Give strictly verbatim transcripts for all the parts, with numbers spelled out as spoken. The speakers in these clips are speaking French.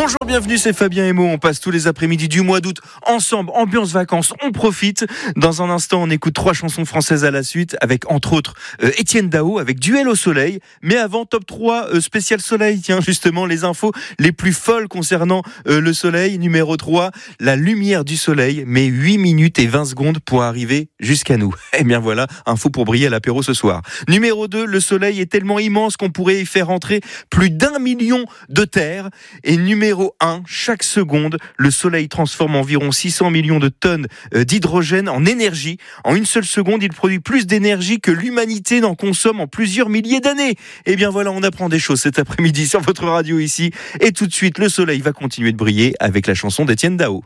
Bonjour, bienvenue, c'est Fabien et Mo. On passe tous les après-midi du mois d'août ensemble, ambiance vacances, on profite. Dans un instant, on écoute trois chansons françaises à la suite avec entre autres euh, Etienne Dao avec Duel au soleil. Mais avant, top trois euh, spécial soleil. Tiens, justement, les infos les plus folles concernant euh, le soleil. Numéro trois, la lumière du soleil met huit minutes et vingt secondes pour arriver jusqu'à nous. Eh bien voilà, info pour briller à l'apéro ce soir. Numéro deux, le soleil est tellement immense qu'on pourrait y faire entrer plus d'un million de terres. Et numéro un, chaque seconde, le soleil transforme environ six cents millions de tonnes d'hydrogène en énergie. En une seule seconde, il produit plus d'énergie que l'humanité n'en consomme en plusieurs milliers d'années. Et bien voilà, on apprend des choses cet après-midi sur votre radio ici. Et tout de suite, le soleil va continuer de briller avec la chanson d'Etienne Dao.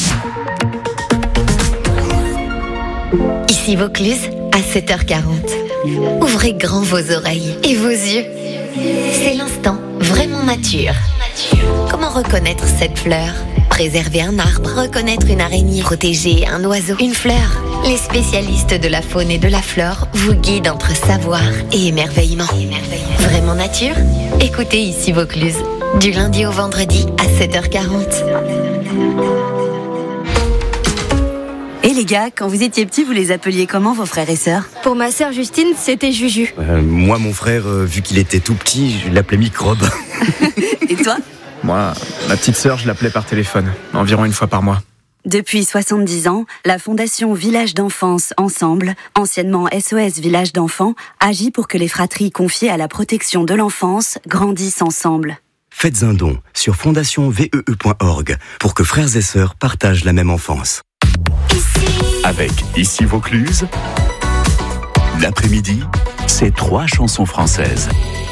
Ici Vaucluse, à sept heures quarante. Ouvrez grand vos oreilles et vos yeux. C'est l'instant vraiment nature. Comment reconnaître cette fleur ? Préserver un arbre, reconnaître une araignée, protéger un oiseau, une fleur. Les spécialistes de la faune et de la flore vous guident entre savoir et émerveillement. Vraiment nature ? Écoutez Ici Vaucluse, du lundi au vendredi à sept heures quarante. Et les gars, quand vous étiez petits, vous les appeliez comment vos frères et sœurs ? Pour ma sœur Justine, c'était Juju. Euh, moi, mon frère, euh, vu qu'il était tout petit, je l'appelais Microbe. Et toi ? Moi, ma petite sœur, je l'appelais par téléphone, environ une fois par mois. Depuis soixante-dix ans, la Fondation Village d'Enfance Ensemble, anciennement S O S Village d'Enfants, agit pour que les fratries confiées à la protection de l'enfance grandissent ensemble. Faites un don sur fondation v e e point org pour que frères et sœurs partagent la même enfance. Avec Ici Vaucluse, l'après-midi, c'est trois chansons françaises.